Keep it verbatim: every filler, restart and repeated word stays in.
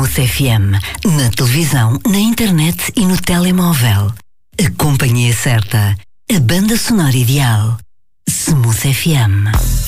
Smooth F M. Na televisão, na internet e no telemóvel. A companhia certa. A banda sonora ideal. Smooth F M.